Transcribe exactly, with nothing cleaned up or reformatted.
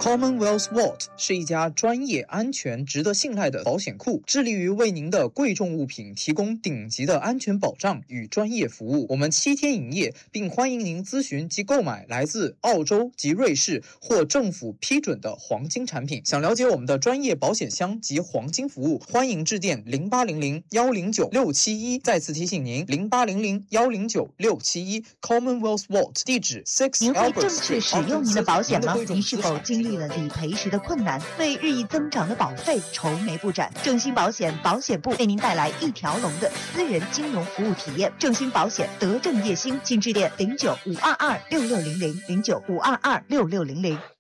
Commonwealth Vault 是一家专业、安全、值得信赖的保险库，致力于为您的贵重物品提供顶级的安全保障与专业服务。我们七天营业，并欢迎您咨询及购买来自澳洲及瑞士或政府批准的黄金产品。想了解我们的专业保险箱及黄金服务，欢迎致电零八零零幺零九六七一。再次提醒您，零八零零幺零九六七一 Commonwealth Vault 地址 six。 您会正确使用您的保险吗？您是否经历了理赔时的困难，为日益增长的保费愁眉不展？正兴保险保险部为您带来一条龙的私人金融服务体验。正兴保险德政业兴，请致电零九五二二六六零零零九五二二六六零零。